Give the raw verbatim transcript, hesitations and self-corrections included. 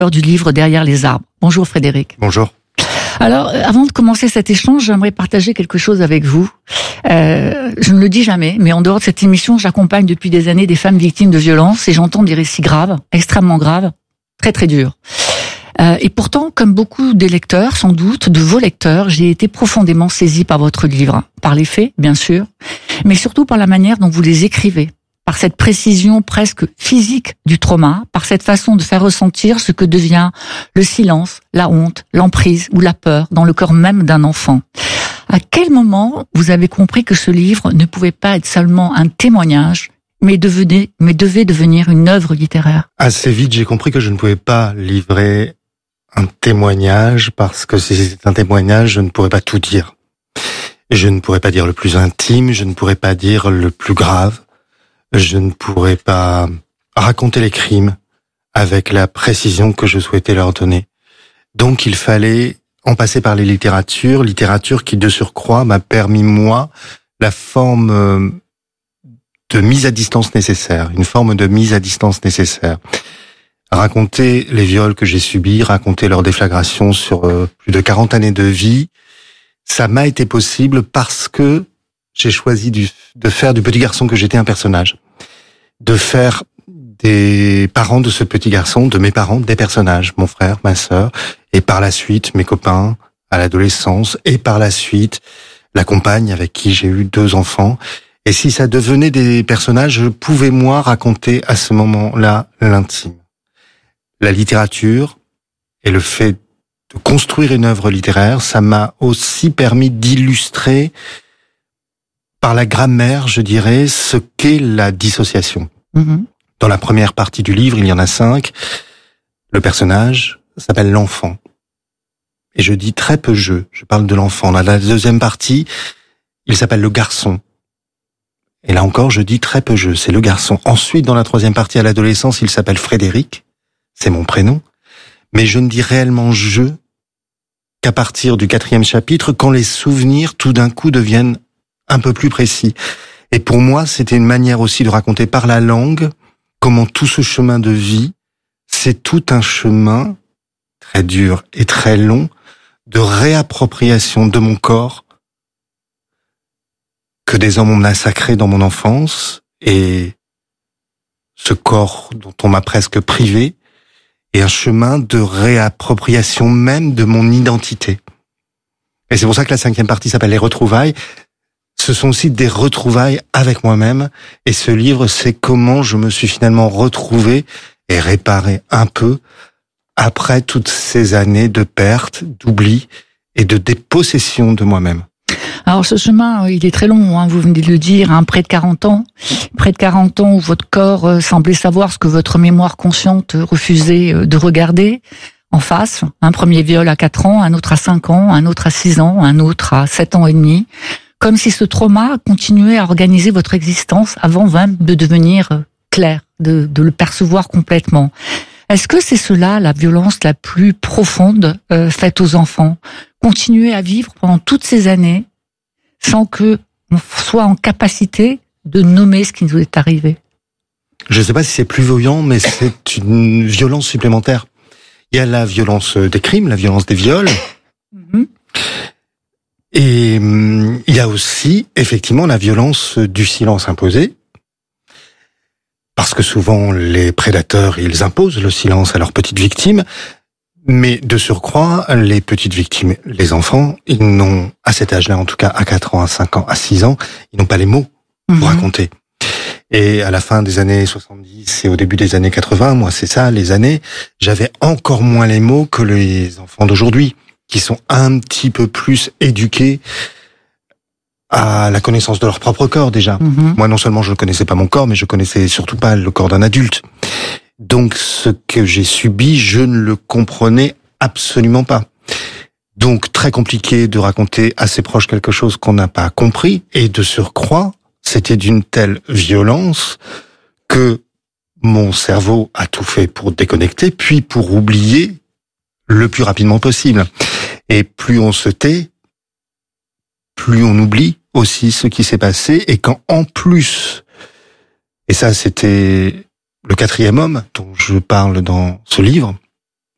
du livre Derrière les arbres. Bonjour Frédéric. Bonjour. Alors, avant de commencer cet échange, j'aimerais partager quelque chose avec vous. Euh, je ne le dis jamais, mais en dehors de cette émission, j'accompagne depuis des années des femmes victimes de violences et j'entends des récits graves, extrêmement graves, très très durs. Euh, et pourtant, comme beaucoup des lecteurs, sans doute, de vos lecteurs, j'ai été profondément saisie par votre livre. Par les faits, bien sûr, mais surtout par la manière dont vous les écrivez. Par cette précision presque physique du trauma, par cette façon de faire ressentir ce que devient le silence, la honte, l'emprise ou la peur dans le corps même d'un enfant. À quel moment vous avez compris que ce livre ne pouvait pas être seulement un témoignage, mais, devenait, mais devait devenir une œuvre littéraire? Assez vite, j'ai compris que je ne pouvais pas livrer un témoignage, parce que si c'était un témoignage, je ne pourrais pas tout dire. Je ne pourrais pas dire le plus intime, je ne pourrais pas dire le plus grave. Je ne pourrais pas raconter les crimes avec la précision que je souhaitais leur donner. Donc il fallait en passer par les littératures, littérature qui de surcroît m'a permis, moi, la forme de mise à distance nécessaire, une forme de mise à distance nécessaire. Raconter les viols que j'ai subis, raconter leur déflagration sur euh, plus de quarante années de vie, ça m'a été possible parce que j'ai choisi du, de faire du petit garçon que j'étais un personnage. De faire des parents de ce petit garçon, de mes parents, des personnages. Mon frère, ma sœur, et par la suite, mes copains à l'adolescence, et par la suite, la compagne avec qui j'ai eu deux enfants. Et si ça devenait des personnages, je pouvais, moi, raconter à ce moment-là l'intime. La littérature et le fait de construire une œuvre littéraire, ça m'a aussi permis d'illustrer par la grammaire, je dirais, ce qu'est la dissociation. Mmh. Dans la première partie du livre, il y en a cinq. Le personnage s'appelle l'enfant. Et je dis très peu je, je parle de l'enfant. Dans la deuxième partie, il s'appelle le garçon. Et là encore, je dis très peu je, c'est le garçon. Ensuite, dans la troisième partie, à l'adolescence, il s'appelle Frédéric. C'est mon prénom. Mais je ne dis réellement je qu'à partir du quatrième chapitre, quand les souvenirs, tout d'un coup, deviennent un peu plus précis. Et pour moi, c'était une manière aussi de raconter par la langue comment tout ce chemin de vie, c'est tout un chemin très dur et très long de réappropriation de mon corps que des hommes ont massacré dans mon enfance, et ce corps dont on m'a presque privé, et un chemin de réappropriation même de mon identité. Et c'est pour ça que la cinquième partie s'appelle les retrouvailles. Ce sont aussi des retrouvailles avec moi-même, et ce livre, c'est comment je me suis finalement retrouvé et réparé un peu après toutes ces années de perte, d'oubli et de dépossession de moi-même. Alors ce chemin, il est très long, hein, vous venez de le dire, hein, près de quarante ans. Près de quarante ans où votre corps euh, semblait savoir ce que votre mémoire consciente refusait euh, de regarder en face. Un premier viol à quatre ans, un autre à cinq ans, un autre à six ans, un autre à sept ans et demi. Comme si ce trauma continuait à organiser votre existence avant même de devenir clair, de, de le percevoir complètement. Est-ce que c'est cela, la violence la plus profonde euh, faite aux enfants? Continuer à vivre pendant toutes ces années sans que on soit en capacité de nommer ce qui nous est arrivé? Je ne sais pas si c'est plus violent, mais c'est une violence supplémentaire. Il y a la violence des crimes, la violence des viols. Mm-hmm. Et hum, il y a aussi, effectivement, la violence du silence imposé. Parce que souvent, les prédateurs, ils imposent le silence à leurs petites victimes. Mais de surcroît, les petites victimes, les enfants, ils n'ont, à cet âge-là, en tout cas, à quatre ans, à cinq ans, à six ans, ils n'ont pas les mots pour mmh. raconter. Et à la fin des années soixante-dix et au début des années quatre-vingts, moi, c'est ça, les années, j'avais encore moins les mots que les enfants d'aujourd'hui, qui sont un petit peu plus éduqués à la connaissance de leur propre corps, déjà. Mmh. Moi, non seulement je ne connaissais pas mon corps, mais je connaissais surtout pas le corps d'un adulte. Donc, ce que j'ai subi, je ne le comprenais absolument pas. Donc, très compliqué de raconter à ses proches quelque chose qu'on n'a pas compris. Et de surcroît, c'était d'une telle violence que mon cerveau a tout fait pour déconnecter, puis pour oublier le plus rapidement possible. Et plus on se tait, plus on oublie aussi ce qui s'est passé. Et quand en plus, et ça c'était le quatrième homme dont je parle dans ce livre,